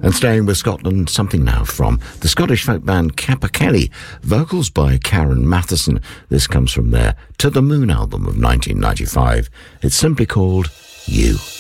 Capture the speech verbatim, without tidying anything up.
And staying with Scotland, something now from the Scottish folk band Kappa Kelly, vocals by Karen Matheson. This comes from their To the Moon album of nineteen ninety-five. It's simply called You.